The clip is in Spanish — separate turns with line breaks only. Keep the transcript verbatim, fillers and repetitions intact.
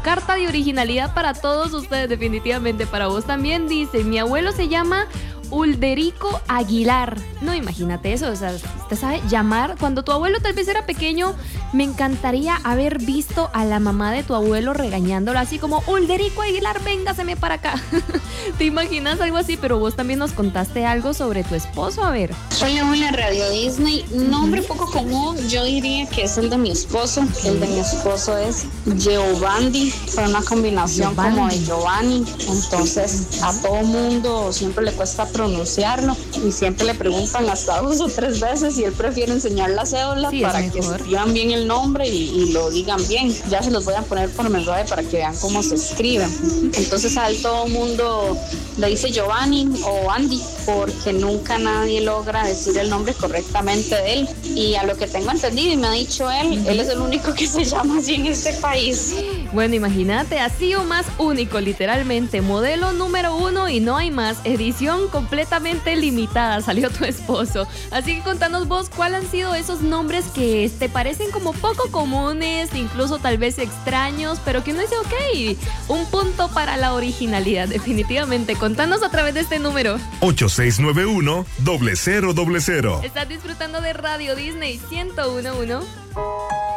carta de originalidad para todos ustedes, definitivamente para vos también. Dice, mi abuelo se llama Ulderico Aguilar. No, imagínate eso, o sea, usted sabe llamar. Cuando tu abuelo tal vez era pequeño, me encantaría haber visto a la mamá de tu abuelo regañándolo así como, Ulderico Aguilar, véngaseme para acá. ¿Te imaginas algo así? Pero vos también nos contaste algo sobre tu esposo, a ver.
Hola, hola, Radio Disney. Nombre poco común, yo diría que es el de mi esposo. El de mi esposo es Giovanni, fue una combinación
Giovanni.
como de Giovanni. Entonces, a todo mundo siempre le cuesta pronunciarlo y siempre le preguntan hasta dos o tres veces y él prefiere enseñar la cédula
Sí, es
para que
mejor.
escriban bien el nombre y, y lo digan bien. Ya se los voy a poner por mensaje para que vean cómo se escribe. Entonces, a él todo el mundo le dice Giovanni o Andy porque nunca nadie logra decir el nombre correctamente de él. Y a lo que tengo entendido y me ha dicho él, él es el único que se llama así en este país.
Bueno, imagínate, así o más único, literalmente. Modelo número uno y no hay más. Edición completamente limitada, salió tu esposo. Así que contanos vos, ¿cuáles han sido esos nombres que te parecen como poco comunes, incluso tal vez extraños, pero que uno dice, ok, un punto para la originalidad, definitivamente. Contanos a través de este número.
ocho seis nueve uno, cero cero cero cero.
Estás disfrutando de Radio Disney ciento uno punto uno.